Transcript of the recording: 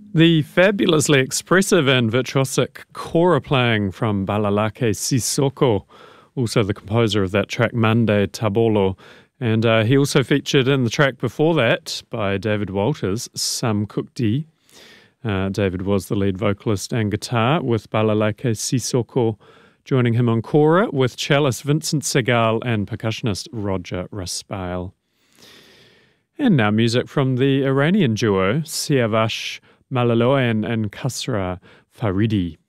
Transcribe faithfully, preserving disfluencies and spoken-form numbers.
The fabulously expressive and virtuosic kora playing from Balalake Sissoko, also the composer of that track Mande Tabolo, and uh, he also featured in the track before that by David Walters, Sam Kukdi. Uh, David was the lead vocalist and guitar, with Balalake Sissoko joining him on kora, with cellist Vincent Segal and percussionist Roger Raspail. And now music from the Iranian duo Siavash Malaloyan and Kasra Faridi.